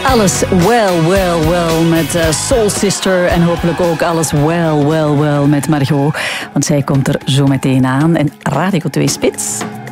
Alles wel met Soul Sister en hopelijk ook alles wel met Margot. Want zij komt er zo meteen aan. En Radio 2 Spits.